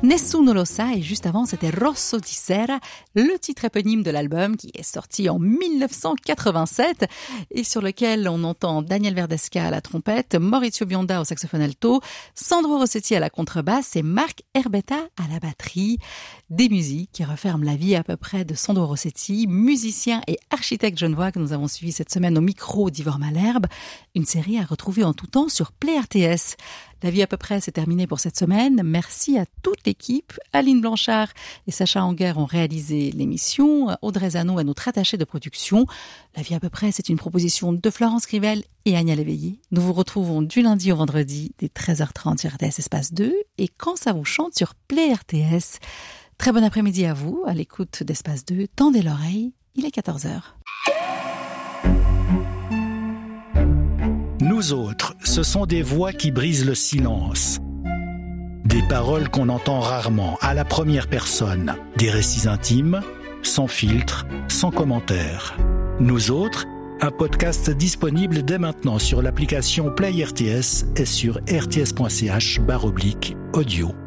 Nessuno lo sa, et juste avant c'était Rosso di Sera, le titre éponyme de l'album qui est sorti en 1987 et sur lequel on entend Daniel Verdesca à la trompette, Maurizio Bionda au saxophone alto, Sandro Rossetti à la contrebasse et Marc Herbetta à la batterie. Des musiques qui referment la vie à peu près de Sandro Rossetti, musicien et architecte genevois que nous avons suivi cette semaine au micro d'Ivor Malherbe. Une série à retrouver en tout temps sur Play RTS. La vie à peu près, c'est terminé pour cette semaine. Merci à toute l'équipe. Aline Blanchard et Sacha Anguer ont réalisé l'émission. Audrey Zano est notre attachée de production. La vie à peu près, c'est une proposition de Florence Crivel et Agnès Léveillé. Nous vous retrouvons du lundi au vendredi dès 13h30 sur RTS Espace 2 et quand ça vous chante sur Play RTS. Très bon après-midi à vous, à l'écoute d'Espace 2. Tendez l'oreille, il est 14h. Nous autres, ce sont des voix qui brisent le silence. Des paroles qu'on entend rarement, à la première personne. Des récits intimes, sans filtre, sans commentaire. Nous autres, un podcast disponible dès maintenant sur l'application Play RTS et sur rts.ch/audio.